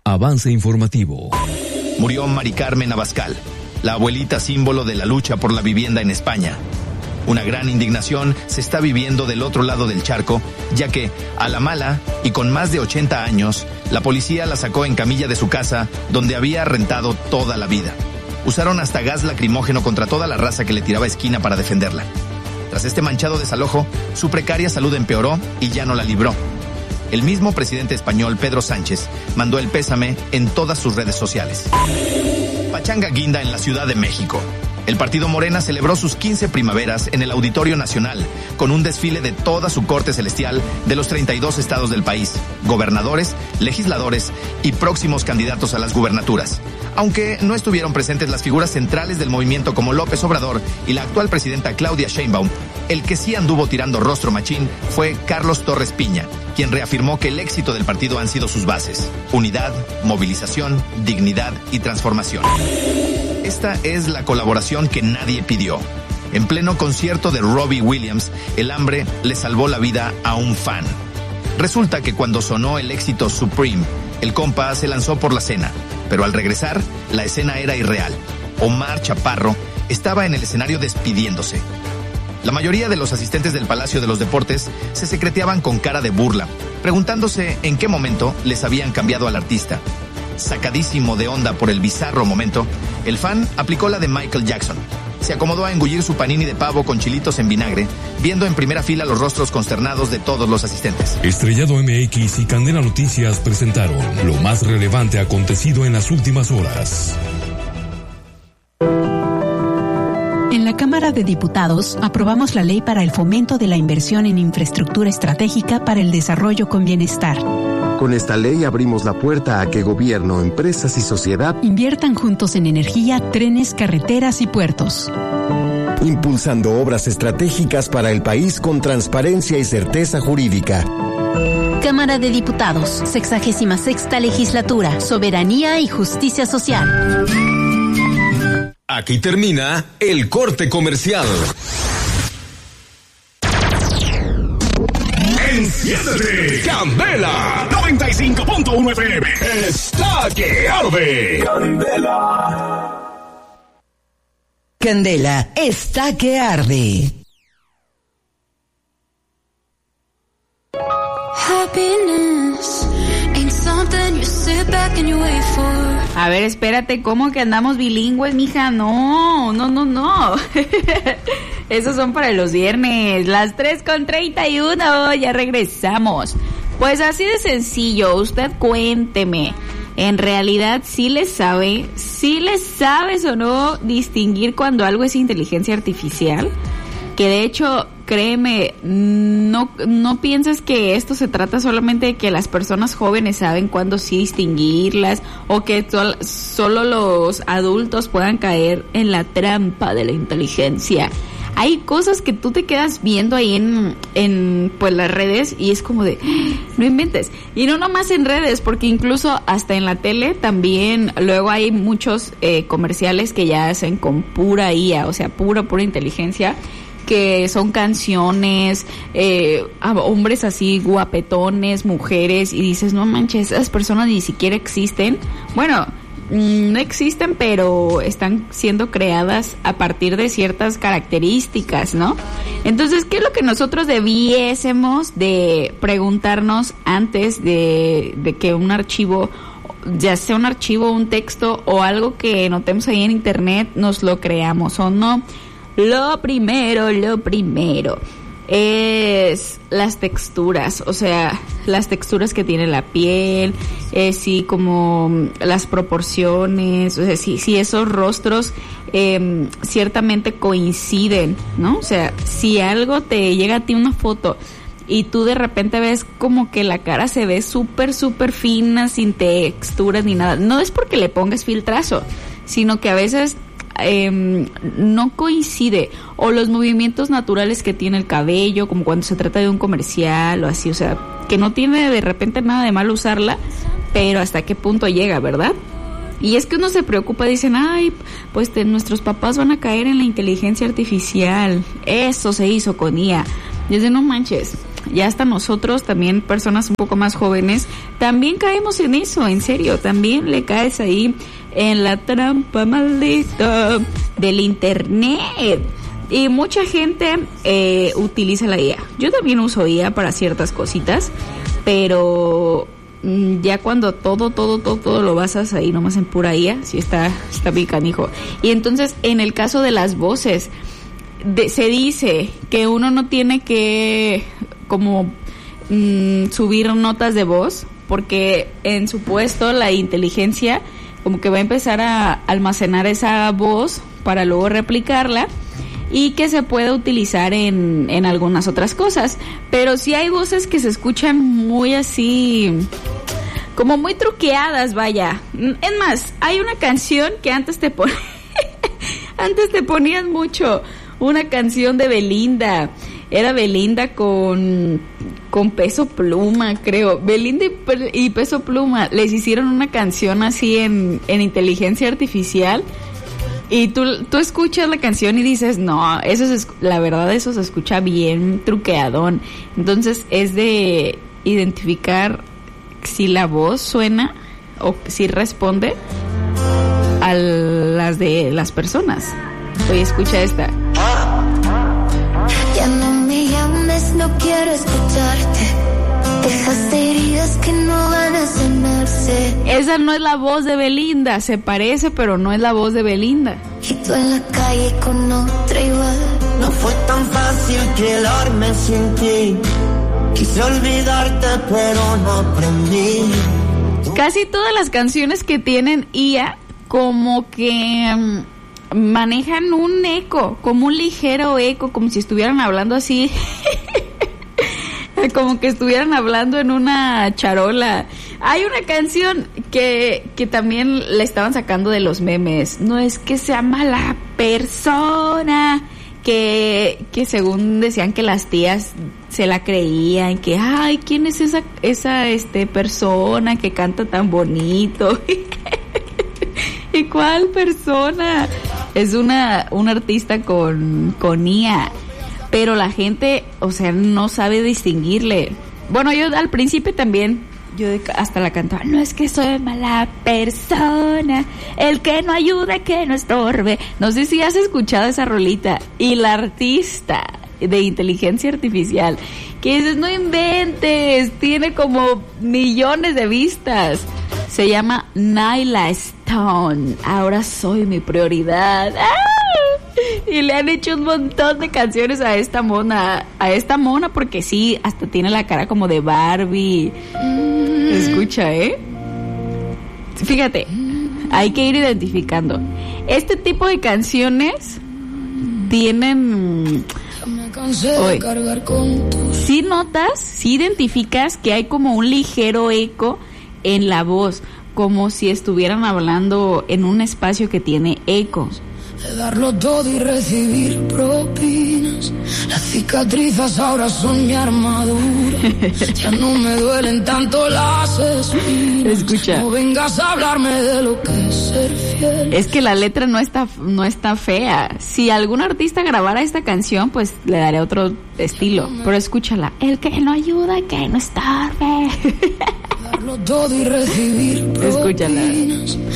Avance informativo. Murió Mari Carmen Abascal, la abuelita símbolo de la lucha por la vivienda en España. Una gran indignación se está viviendo del otro lado del charco, ya que, a la mala y con más de 80 años, la policía la sacó en camilla de su casa, donde había rentado toda la vida. Usaron hasta gas lacrimógeno contra toda la raza que le tiraba esquina para defenderla. Tras este manchado desalojo, su precaria salud empeoró y ya no la libró. El mismo presidente español, Pedro Sánchez, mandó el pésame en todas sus redes sociales. Pachanga guinda en la Ciudad de México. El partido Morena celebró sus 15 primaveras en el Auditorio Nacional, con un desfile de toda su corte celestial de los 32 estados del país, gobernadores, legisladores y próximos candidatos a las gubernaturas. Aunque no estuvieron presentes las figuras centrales del movimiento como López Obrador y la actual presidenta Claudia Sheinbaum, el que sí anduvo tirando rostro machín fue Carlos Torres Piña, quien reafirmó que el éxito del partido han sido sus bases: unidad, movilización, dignidad y transformación. Esta es la colaboración que nadie pidió. En pleno concierto de Robbie Williams, el hambre le salvó la vida a un fan. Resulta que cuando sonó el éxito Supreme, el compa se lanzó por la cena, pero al regresar, la escena era irreal. Omar Chaparro estaba en el escenario despidiéndose. La mayoría de los asistentes del Palacio de los Deportes se secreteaban con cara de burla, preguntándose en qué momento les habían cambiado al artista. Sacadísimo de onda por el bizarro momento, el fan aplicó la de Michael Jackson. Se acomodó a engullir su panini de pavo con chilitos en vinagre, viendo en primera fila los rostros consternados de todos los asistentes. Estrellado MX y Candela Noticias presentaron lo más relevante acontecido en las últimas horas. En la Cámara de Diputados aprobamos la Ley para el Fomento de la Inversión en Infraestructura Estratégica para el Desarrollo con Bienestar. Con esta ley abrimos la puerta a que gobierno, empresas y sociedad inviertan juntos en energía, trenes, carreteras y puertos. Impulsando obras estratégicas para el país con transparencia y certeza jurídica. Cámara de Diputados, 66ª Legislatura, Soberanía y Justicia Social. Aquí termina el corte comercial. Enciéndete, Candela 95.1 FM está que arde. Candela está que arde. A ver, espérate, ¿cómo que andamos bilingües, mija? No. Esos son para los viernes, las 3:31, ya regresamos. Pues así de sencillo, usted cuénteme, ¿en realidad sí le sabes o no distinguir cuando algo es inteligencia artificial? Que de hecho, créeme, no pienses que esto se trata solamente de que las personas jóvenes saben cuándo sí distinguirlas, o que solo los adultos puedan caer en la trampa de la inteligencia. Hay cosas que tú te quedas viendo ahí en pues las redes y es como de, no inventes. Y no nomás en redes, porque incluso hasta en la tele también luego hay muchos comerciales que ya hacen con pura IA, o sea, pura inteligencia, que son canciones, hombres así guapetones, mujeres, y dices, no manches, esas personas ni siquiera existen. Bueno, no existen, pero están siendo creadas a partir de ciertas características, ¿no? Entonces, ¿qué es lo que nosotros debiésemos de preguntarnos antes de que un archivo, ya sea un archivo, un texto o algo que notemos ahí en internet, nos lo creamos o no? Lo primero es las texturas, o sea, las texturas que tiene la piel, sí, como las proporciones, o sea, si esos rostros ciertamente coinciden, ¿no? O sea, si algo te llega a ti una foto y tú de repente ves como que la cara se ve súper fina, sin texturas ni nada, no es porque le pongas filtrazo, sino que a veces no coincide, o los movimientos naturales que tiene el cabello, como cuando se trata de un comercial o así, o sea, que no tiene de repente nada de malo usarla, pero hasta qué punto llega, ¿verdad? Y es que uno se preocupa, dicen, ay, pues nuestros papás van a caer en la inteligencia artificial, eso se hizo con IA. Desde no manches, ya hasta nosotros, también personas un poco más jóvenes, también caemos en eso, en serio, también le caes ahí en la trampa maldita del internet. Y mucha gente utiliza la IA. Yo también uso IA para ciertas cositas, pero ya cuando todo lo basas ahí nomás en pura IA, sí está bien canijo. Y entonces, en el caso de las voces, se dice que uno no tiene que como subir notas de voz, porque en su puesto la inteligencia como que va a empezar a almacenar esa voz para luego replicarla y que se puede utilizar en algunas otras cosas. Pero sí hay voces que se escuchan muy así, como muy truqueadas, vaya. Es más, hay una canción que antes te ponían mucho, una canción de Belinda. Era Belinda con Peso Pluma, creo. Belinda y Peso Pluma les hicieron una canción así en inteligencia artificial. Y tú escuchas la canción y dices, no, la verdad eso se escucha bien truqueadón. Entonces es de identificar si la voz suena o si responde a las de las personas. Oye, escucha esta. Ya no me llames, no quiero escucharte. Esas heridas que no van a sanarse. Esa no es la voz de Belinda, se parece, pero no es la voz de Belinda. Y tú en la calle con otra igual. No fue tan fácil quedarme sin ti. Quise olvidarte, pero no aprendí. Casi todas las canciones que tienen IA como que manejan un eco, como un ligero eco, como si estuvieran hablando así. Como que estuvieran hablando en una charola. Hay una canción que también le estaban sacando de los memes. No es que sea mala persona, que según decían que las tías se la creían, que ay, ¿quién es esa persona que canta tan bonito? ¿Y cuál persona? Es una artista con IA. Pero la gente, o sea, no sabe distinguirle. Bueno, yo al principio también, yo hasta la cantaba. No es que soy mala persona, el que no ayuda, que no estorbe. No sé si has escuchado esa rolita. Y la artista de inteligencia artificial, que dices, no inventes, tiene como millones de vistas. Se llama Nyla Stone. Ahora soy mi prioridad. ¡Ah! Y le han hecho un montón de canciones a esta mona, porque sí, hasta tiene la cara como de Barbie. Escucha, Fíjate, hay que ir identificando. Este tipo de canciones tienen... Si notas, si identificas que hay como un ligero eco en la voz, como si estuvieran hablando en un espacio que tiene ecos. De darlo todo y recibir propinas. Las cicatrices ahora son mi armadura. Ya no me duelen tanto las espinas. Escucha. No vengas a hablarme de lo que es ser fiel. Es que la letra no está fea. Si algún artista grabara esta canción, pues le daría otro estilo. Pero escúchala. El que no ayuda, que no estorbe. Darlo todo y recibir propinas. Escúchala.